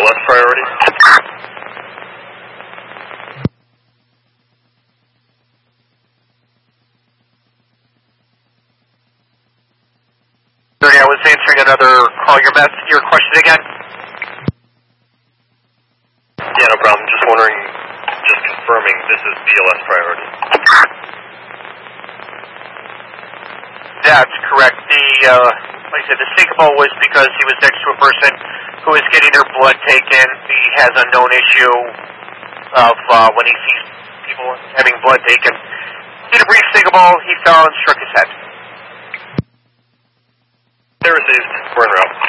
BLS priority. I was answering another call. Your question again? Yeah, no problem. Just wondering, just confirming this is BLS priority. That's correct. Like I said, the syncable was because he was next to a person who was getting their blood taken. He has a known issue of when he sees people having blood taken. He did a brief syncable, he fell and struck his head. They received. We're en route.